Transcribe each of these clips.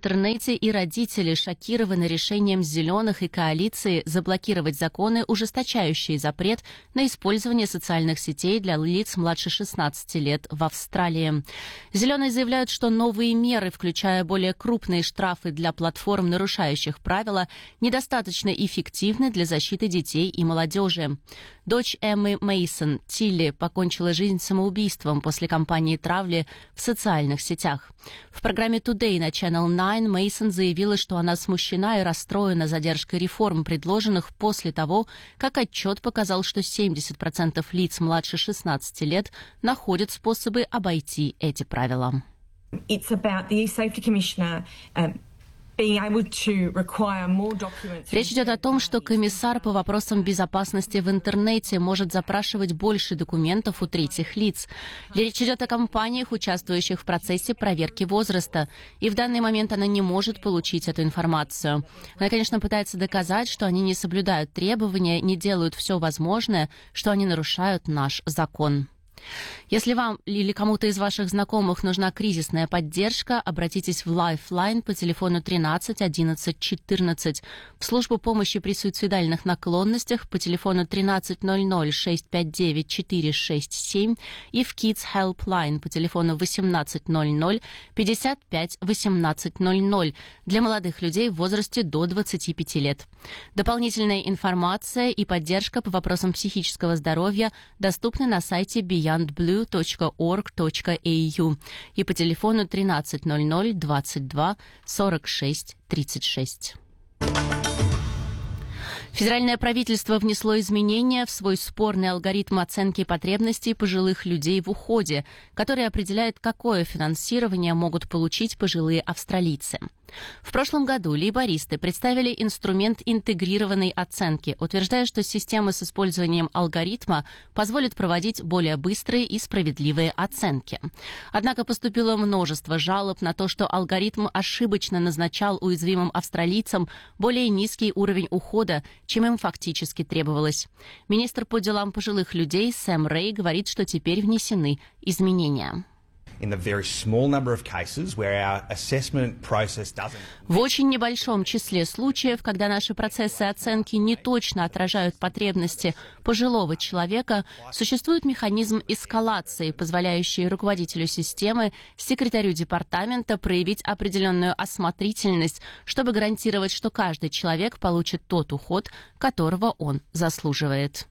интернете, и родители шокированы решением «Зеленых» и коалиции заблокировать законы, ужесточающие запрет на использование социальных сетей для лиц младше 16 лет в Австралии. «Зеленые» заявляют, что новые меры, включая более крупные штрафы для платформ, нарушающих правила, недостаточно эффективны для защиты детей и молодежи. Дочь Эммы Мейсон, Тилли, покончила жизнь самоубийством после кампании травли в социальных сетях. В программе Today на Channel 9 Мейсон заявила, что она смущена и расстроена задержкой реформ, предложенных после того, как отчет показал, что 70% лиц младше 16 лет находят способы обойти эти правила. It's about the e-safety commissioner Речь идет о том, что комиссар по вопросам безопасности в интернете может запрашивать больше документов у третьих лиц. Речь идет о компаниях, участвующих в процессе проверки возраста, и в данный момент она не может получить эту информацию. Она, конечно, пытается доказать, что они не соблюдают требования, не делают все возможное, что они нарушают наш закон. Если вам или кому-то из ваших знакомых нужна кризисная поддержка, обратитесь в Lifeline по телефону 13 11 14, в службу помощи при суицидальных наклонностях по телефону 13 00 659 467 и в Kids Helpline по телефону 18 00 55 18 00 для молодых людей в возрасте до 25 лет. Дополнительная информация и поддержка по вопросам психического здоровья доступны на сайте beyondblue.org.au и по телефону 13 00 22 46 36. Федеральное правительство внесло изменения в свой спорный алгоритм оценки потребностей пожилых людей в уходе, который определяет, какое финансирование могут получить пожилые австралийцы. В прошлом году лейбористы представили инструмент интегрированной оценки, утверждая, что система с использованием алгоритма позволит проводить более быстрые и справедливые оценки. Однако поступило множество жалоб на то, что алгоритм ошибочно назначал уязвимым австралийцам более низкий уровень ухода, чем им фактически требовалось. Министр по делам пожилых людей Сэм Рэй говорит, что теперь внесены изменения. В очень небольшом числе случаев, когда наши процессы оценки не точно отражают потребности пожилого человека, существует механизм эскалации, позволяющий руководителю системы, секретарю департамента проявить определенную осмотрительность, чтобы гарантировать, что каждый человек получит тот уход, которого он заслуживает.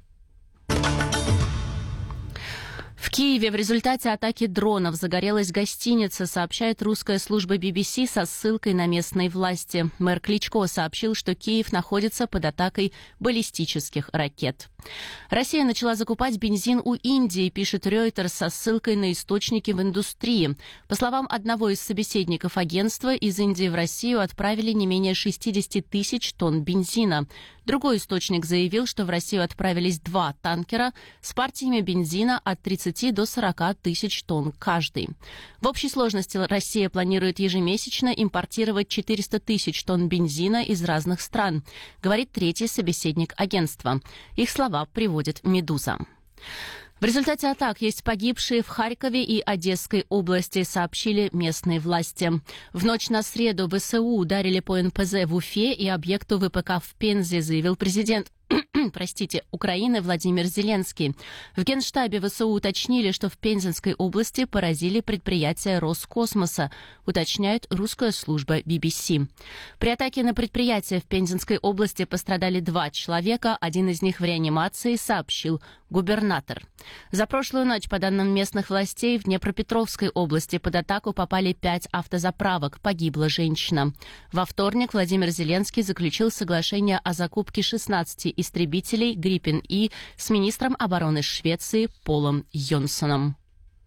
В Киеве в результате атаки дронов загорелась гостиница, сообщает русская служба BBC со ссылкой на местные власти. Мэр Кличко сообщил, что Киев находится под атакой баллистических ракет. Россия начала закупать бензин у Индии, пишет Reuters со ссылкой на источники в индустрии. По словам одного из собеседников агентства, из Индии в Россию отправили не менее 60 тысяч тонн бензина. Другой источник заявил, что в Россию отправились 2 танкера с партиями бензина от 30 до 40 тысяч тонн каждый. В общей сложности Россия планирует ежемесячно импортировать 400 тысяч тонн бензина из разных стран, говорит третий собеседник агентства. Их слова приводит «Медуза». В результате атак есть погибшие в Харькове и Одесской области, сообщили местные власти. В ночь на среду ВСУ ударили по НПЗ в Уфе и объекту ВПК в Пензе, заявил президент Украины Владимир Зеленский. В Генштабе ВСУ уточнили, что в Пензенской области поразили предприятие Роскосмоса, уточняет русская служба BBC. При атаке на предприятие в Пензенской области пострадали 2 человека, один из них в реанимации, сообщил губернатор. За прошлую ночь, по данным местных властей, в Днепропетровской области под атаку попали 5 автозаправок, погибла женщина. Во вторник Владимир Зеленский заключил соглашение о закупке 16 истребителей Гриппен-И с министром обороны Швеции Полом Йонсоном.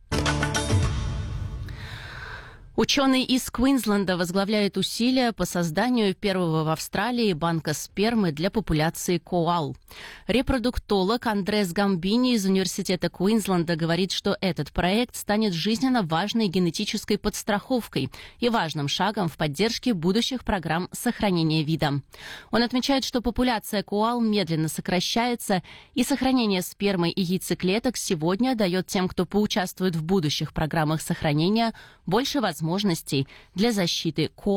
Ученый из Квинсленда возглавляет усилия по созданию первого в Австралии банка спермы для популяции коал. Репродуктолог Андрес Гамбини из Университета Квинсленда говорит, что этот проект станет жизненно важной генетической подстраховкой и важным шагом в поддержке будущих программ сохранения вида. Он отмечает, что популяция коал медленно сокращается, и сохранение спермы и яйцеклеток сегодня дает тем, кто поучаствует в будущих программах сохранения, больше возможностей для защиты коал.